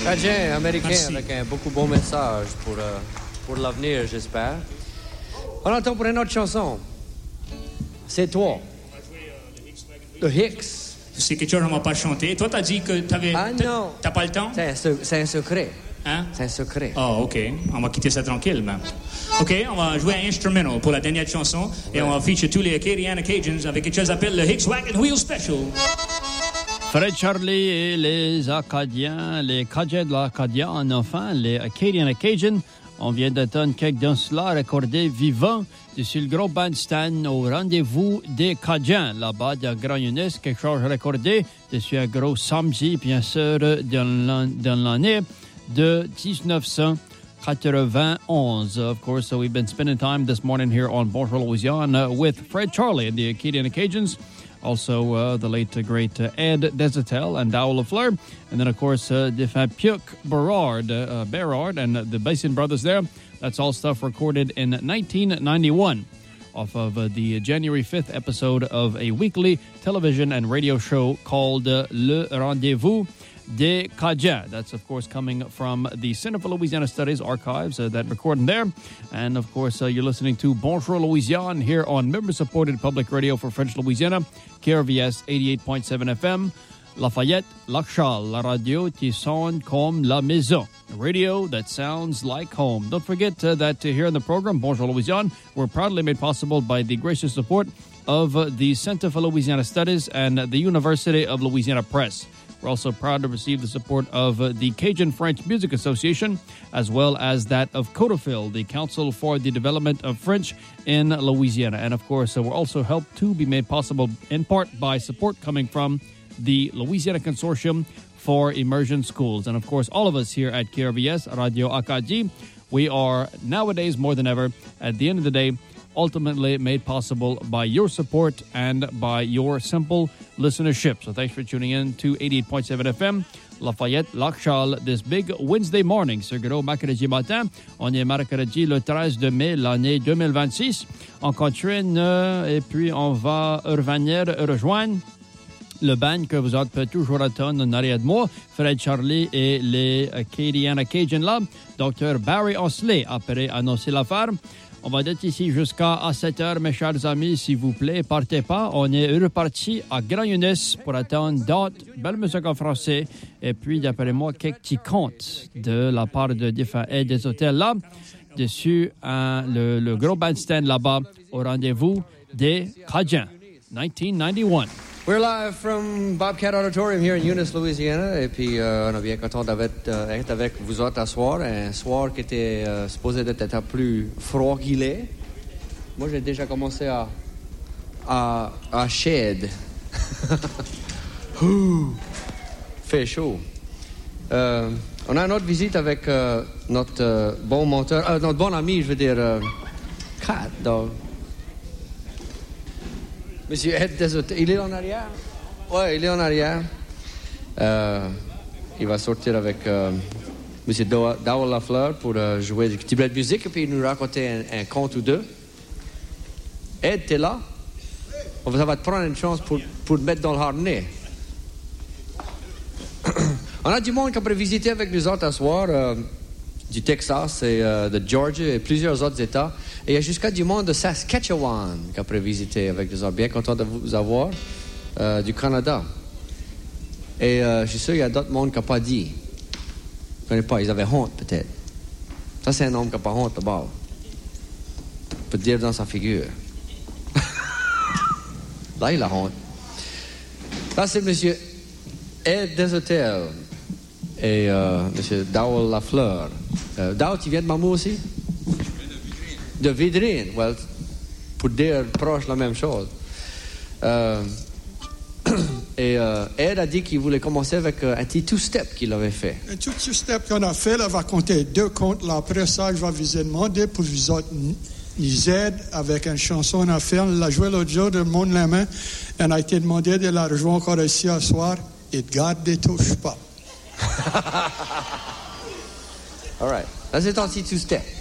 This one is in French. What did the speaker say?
Cajun américain. Merci. Avec un beaucoup bon message pour l'avenir, j'espère. On entend pour une autre chanson. C'est toi. The Hicks. C'est quelque chose qu'on m'a pas chanté. Toi, t'as dit que non. T'as pas le temps? C'est un secret. Hein? C'est un secret. Oh, OK. On va quitter ça tranquille, même. OK, on va jouer un instrumental pour la dernière chanson. Et on va feature tous les Acadiana Cajuns avec quelque chose qu'on appelle le Hicks Wagon Wheel Special. Fred Charlie et les Acadiens, les Cajuns de l'Acadia, en enfin, les Acadiana Cajuns. On vient d'entendre quelques dans cela recordés vivants dessus le gros bandstand au rendez-vous des Cajuns. Là-bas, de Grand Younes, quelque chose recordé dessus un gros samedi, bien sûr, dans l'année de 1991. Of course, so we've been spending time this morning here on Bonjour Louisiane with Fred Charlie and the Acadiana Cajuns. Also, the late, great Ed Desautels and Dowell LaFleur. And then, of course, Defant Puck Berard and the Bison Brothers there. That's all stuff recorded in 1991 off of the January 5th episode of a weekly television and radio show called Le Rendez-vous des Cajuns. That's, of course, coming from the Center for Louisiana Studies archives, that recording there. And, of course, you're listening to Bonjour Louisiane here on member-supported public radio for French Louisiana, KRVS 88.7 FM, Lafayette, Lac-Charles, la radio qui sonne comme la maison. A radio that sounds like home. Don't forget that here in the program, Bonjour Louisiane, we're proudly made possible by the gracious support of the Center for Louisiana Studies and the University of Louisiana Press. We're also proud to receive the support of the Cajun French Music Association, as well as that of CODAFIL, the Council for the Development of French in Louisiana. And, of course, we're also helped to be made possible in part by support coming from the Louisiana Consortium for Immersion Schools. And, of course, all of us here at KRVS, Radio Acadie, we are nowadays more than ever, at the end of the day, ultimately made possible by your support and by your simple listenership. So thanks for tuning in to 88.7 FM, Lafayette, Lac-Charles, this big Wednesday morning. Ce gros mercredi matin, on est mercredi le 13 de mai, l'année 2026. On continue et puis on va revenir rejoindre le band que vous êtes toujours attendre en arrière de moi, Fred Charlie et les Acadiana Cajuns là. Dr. Barry Osley après annoncer l'affaire. On va être ici jusqu'à 7h, mes chers amis, s'il vous plaît. Partez pas. On est reparti à Grand Younes pour attendre d'autres belles musiques en français. Et puis, d'après moi, quelques petits contes de la part de différents aides des hôtels là. Dessus, le gros bandstand là-bas au rendez-vous des Cajuns, 1991. We're live from Bobcat Auditorium here in Eunice, Louisiana. Et puis, on est bien content d'être avec vous autres à soir. Un soir qui était supposé d'être plus froid qu'il est. Moi, j'ai déjà commencé à shed. Fait chaud. On a une autre visite avec notre bon monteur, notre bon ami, je veux dire, Kat, donc. Monsieur Ed Desautels, il est en arrière? Oui, il est en arrière. Il va sortir avec Monsieur Dowell LaFleur pour jouer du petit bled de musique et puis nous raconter un conte ou deux. Ed, t'es là? Ça va te prendre une chance pour te mettre dans le harnais. On a du monde qui a visiter avec nous autres à soir, du Texas et de Georgia et plusieurs autres États. Et il y a jusqu'à du monde de Saskatchewan qui a visiter avec nous autres. Bien content de vous avoir du Canada. Et je suis sûr qu'il y a d'autres mondes qui n'ont pas dit. Je ne connais pas, ils avaient honte peut-être. Ça, c'est un homme qui n'a pas honte là-bas. On peut te dire dans sa figure. Là, il a honte. Ça, c'est Monsieur Ed Desautels et Monsieur Dowell LaFleur. Dowell, tu viens de Mamou aussi? De Vidrine. Well, pour dire proche la même chose. Et Ed a dit qu'il voulait commencer avec un petit two-step qu'il avait fait. Un tout two-step qu'on a fait, là, va compter 2 comptes. Là, après ça, je vais vous demander pour vous autres nous aider avec une chanson qu'on a fait. On l'a joué l'autre jour de Monde la main. Et on a été demandé de la rejouer encore ici ce soir. Et garde des touches pas. All right. Là, c'est un petit two-step.